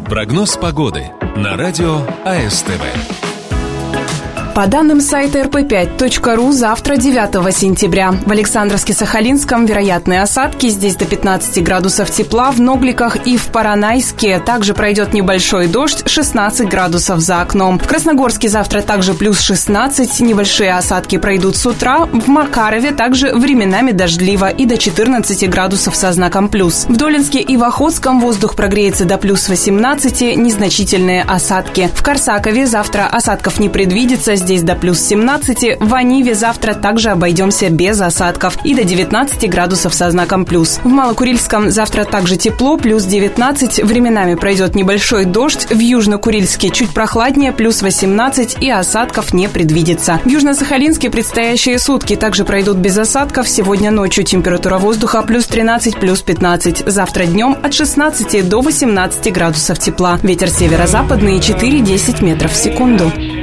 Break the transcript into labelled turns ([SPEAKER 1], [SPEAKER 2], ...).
[SPEAKER 1] Прогноз погоды на радио АСТВ.
[SPEAKER 2] По данным сайта rp5.ru, завтра, 9 сентября, в Александровске-Сахалинском вероятные осадки, здесь до 15 градусов тепла, в Ногликах и в Поронайске также пройдет небольшой дождь, 16 градусов за окном. В Красногорске завтра также плюс 16, небольшие осадки пройдут с утра, в Макарове также временами дождливо и до 14 градусов со знаком плюс. В Долинске и в Охотском воздух прогреется до плюс 18, незначительные осадки. В Корсакове завтра осадков не предвидится, здесь до плюс 17, в Аниве завтра также обойдемся без осадков и до 19 градусов со знаком плюс. В Малокурильском завтра также тепло, плюс 19, временами пройдет небольшой дождь, в Южно-Курильске чуть прохладнее, плюс 18 и осадков не предвидится. В Южно-Сахалинске предстоящие сутки также пройдут без осадков, сегодня ночью температура воздуха плюс 13, плюс 15, завтра днем от 16 до 18 градусов тепла, ветер северо-западный 4-10 метров в секунду.